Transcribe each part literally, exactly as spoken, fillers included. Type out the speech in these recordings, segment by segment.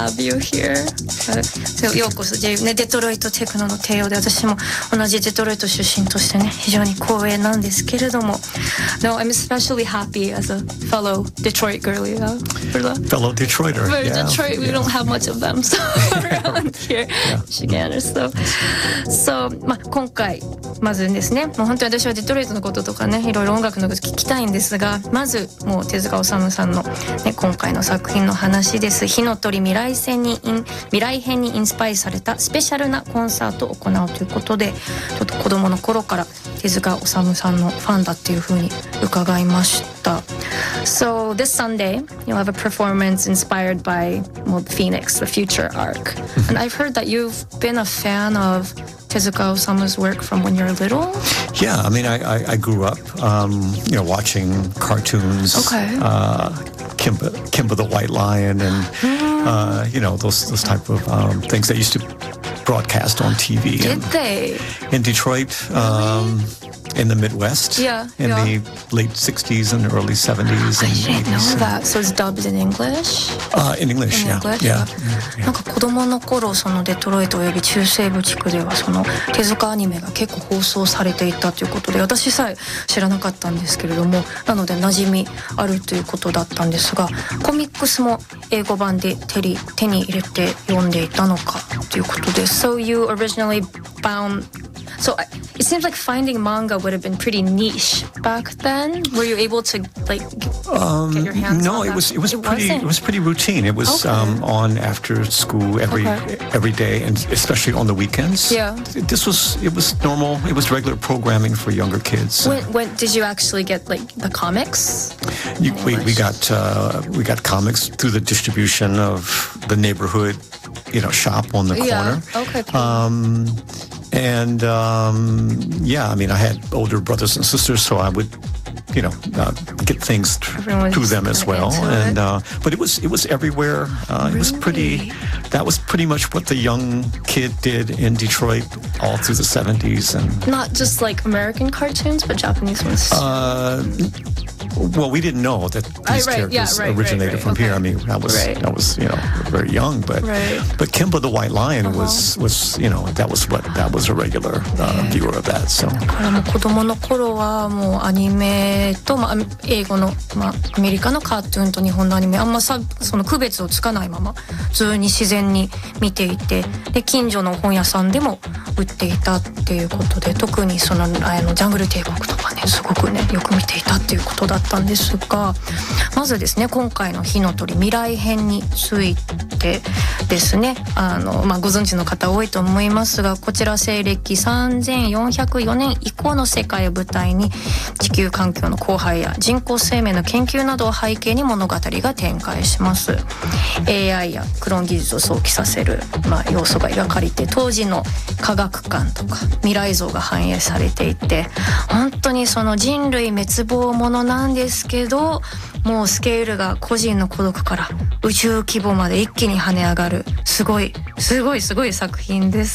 have you here. ようこそ、ね、デトロイトテクノの帝王で、私も同じデトロイト出身としてね、非常に光栄なんですけれども。No, I'm especially happy as a fellow Detroit girlie. Uh, for the fellow Detroiter. For yeah, Detroit, we yeah. don't have much of them, so around here, Michiganders. So, so まあ今回まずですね、もう本当に私はデトロイトのこととかね、いろいろ音楽のこと聞きたいんですが、まずもう手塚治虫さんの、ね、今回の作品の話です。火の鳥未来戦にイン未来編にインスパイアされたスペシャルなコンサートを行うということで、ちょっと子供の頃から手塚治虫さんのファンだっていう風に伺いました。So this Sunday, you'll have a performance inspired by well, Phoenix, the Future arc. And I've heard that you've been a fan of Tezuka Osamu's work from when you're little? Yeah, I mean, I, I, I grew up, um, you know, watching cartoons. Okay. Uh, Kimba, Kimba the White Lion, and mm. uh, you know those those type of um, things that used to broadcast on T V. Did and they? In Detroit. Um, In the Midwest, yeah, in yeah. the late sixties and early seventies I and didn't eighties. know that. So it's dubbed in English? Uh, in English, in yeah. English, yeah. yeah. なんか子供の頃、そのデトロイトおよび中西部地区ではその手塚アニメが結構放送されていたということで、私さえ知らなかったんですけれども、なので馴染みあるということだったんですが、コミックスも英語版で手に手に入れて読んでいたのかということで、So you originally found So it seems like finding manga would have been pretty niche back then. Were you able to like um, get your hands no, on it that? was it was it pretty wasn't. it was pretty routine. It was okay. um, on after school every okay. every day, and especially on the weekends. Yeah, this was it was normal. It was regular programming for younger kids. When, when did you actually get like the comics? You, we we got uh, we got comics through the distribution of the neighborhood, you know, shop on the corner. Yeah. Okay. Cool. Um, And um, yeah, I mean, I had older brothers and sisters, so I would, you know, uh, get things th- through them as well. And uh, but it was it was everywhere. Uh, really? It was pretty. That was pretty much what the young kid did in Detroit all through the seventies, and not just like American cartoons, but Japanese ones. Uh, well, we didn't know that these right, characters yeah, right, originated right, right, from okay. here. I mean, I was right. I was you know very young, but right. but Kimba the White Lion uh-huh. was was you know that was what that was a regular uh, viewer of that. So だからもう子供の頃はもうアニメと、まあ、英語の、まあ、アメリカのカートゥーンと日本のアニメあんまさその区別をつかないまま普通に自然に見ていて、で近所の本屋さんでも売っていたっていうことで、特にそのあのジャングル帝国とかねすごくねよく見ていたっていうことだったんですが、まずですね今回の火の鳥未来編についてですね、あの、まあ、ご存知の方多いと思いますが、こちら西暦さんぜんよんひゃくよねん以降の世界を舞台に地球環境の荒廃や人工生命の研究などを背景に物語が展開します。 エーアイ やクローン技術を想起させる、まあ、要素が描かれて、当時の科学観とか未来像が反映されていて、本当にその人類滅亡ものなんですけど、もうスケールが個人の孤独から宇宙規模まで一気に跳ね上がるすごいすごいすごい作品です。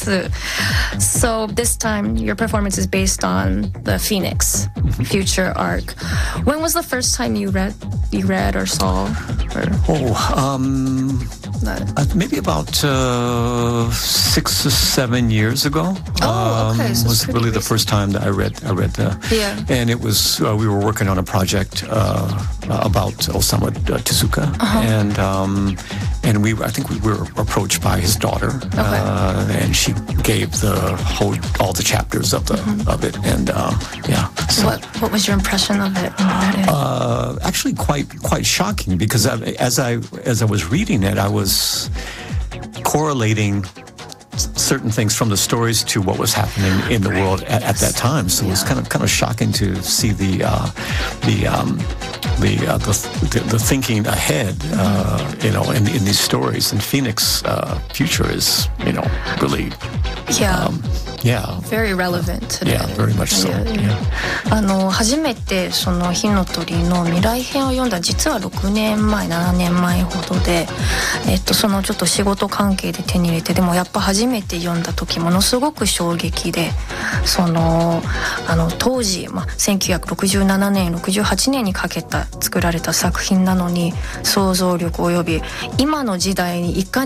So this time your performance is based on the Phoenix Future arc. When was the first time you read you read or saw or oh um uh, maybe about uh, six or seven years ago. Oh, okay. Um, So was really recent. the first time that I read I read the Yeah. and it was uh, we were working on a project uh, about Osamu uh, Tezuka, uh-huh. and um, and we I think we were approached by his daughter, okay. uh, and she gave the whole all the chapters of the mm-hmm. of it, and uh, yeah. So, what what was your impression of it when you read it? Uh, actually, quite quite shocking because I, as I as I was reading it, I was correlating certain things from the stories to what was happening in the world at, at that time. So yeah. It was kind of kind of shocking to see the uh, the um, the, uh, the the the thinking ahead, uh, you know, in, in these stories. And Phoenix uh, Future is, you know, really. Yeah. Um, Yeah, very relevant today. Yeah, very much so. Yeah. あの初めてその火の鳥の未来編を読んだ実はろくねんまえななねんまえほどで、えっとそのちょっと仕事関係で手に入れて、でもやっぱ初めて読んだ時ものすごく衝撃で、そのあの当時、まあ、せんきゅうひゃくろくじゅうななねんろくじゅうはちねんにかけた作られた作品なのに、想像力および今の時代にいかに